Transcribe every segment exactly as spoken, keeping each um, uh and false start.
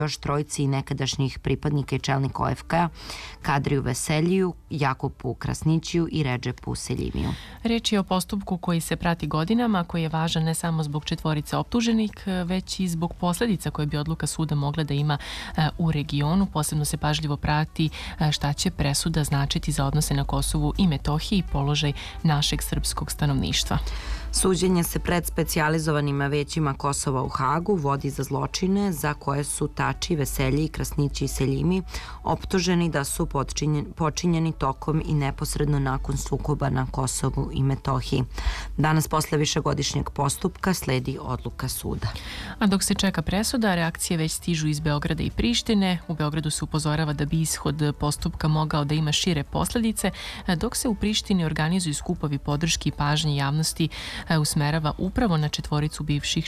još trojci nekadašnjih pripadnika i čelnika O F K-a, Kadriju Veseljiju, Jakopu Krasnićiju i Redžepu Seljimiju. Reč je o postupku koji se prati godinama, koji je važan ne samo zbog četvorice optuženih, već i zbog posledica koje bi odluka suda mogla da ima u regionu. Posebno se pažljivo prati šta će presuda značiti za odnose na Kosovu i Metohiji i položaj našeg srpskog stanovništva. Suđenje se pred specijalizovanim većima Kosova u Hagu vodi za zločine za koje su Tači, Veselji, Krasnići i Seljimi optuženi da su počinjeni tokom i neposredno nakon sukoba na Kosovu i Metohiji. Danas, posle višegodišnjeg postupka, sledi odluka suda. A dok se čeka presuda, reakcije već stižu iz Beograda i Prištine. U Beogradu se upozorava da bi ishod postupka mogao da ima šire posledice, dok se u Prištini organizuju skupovi podrške i pažnje javnosti usmerava upravo na četvoricu bivših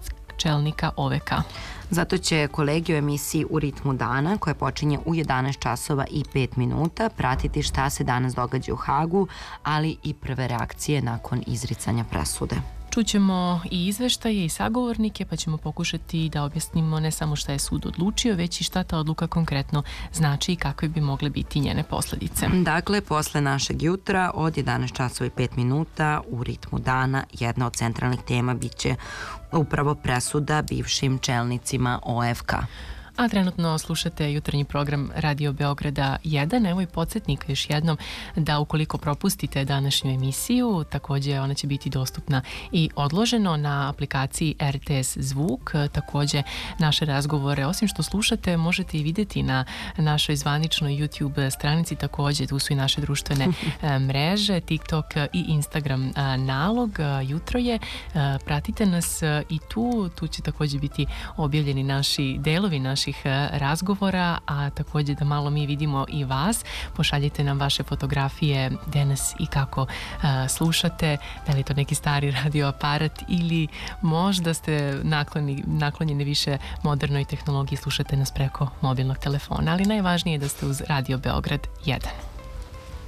čelnika O V K. Zato će kolegi u emisiji U ritmu dana, koja počinje u jedanaest časova i pet minuta, pratiti šta se danas događa u Hagu, ali i prve reakcije nakon izricanja presude. Čućemo i izveštaje i sagovornike, pa ćemo pokušati da objasnimo ne samo šta je sud odlučio, već i šta ta odluka konkretno znači i kakve bi mogle biti njene posledice. Dakle, posle našeg jutra od jedanaest časova i pet minuta u ritmu dana jedna od centralnih tema biće upravo presuda bivšim čelnicima O F K. A trenutno slušate jutarnji program Radio Beograda jedan. Evo i podsjetnika još jednom da ukoliko propustite današnju emisiju, takođe ona će biti dostupna i odloženo na aplikaciji R T S Zvuk. Takođe naše razgovore, osim što slušate, možete i vidjeti na našoj zvaničnoj YouTube stranici. Takođe tu su i naše društvene mreže, TikTok i Instagram nalog. Jutro je, pratite nas i tu. Tu će takođe biti objavljeni naši delovi naših razgovora, a takođe da malo mi vidimo i vas. Pošaljite nam vaše fotografije gde nas i kako slušate, da li je to neki stari radio aparat ili možda ste nakloni, naklonjeni više modernoj tehnologiji, slušate nas preko mobilnog telefona, ali najvažnije je da ste uz Radio Beograd jedan.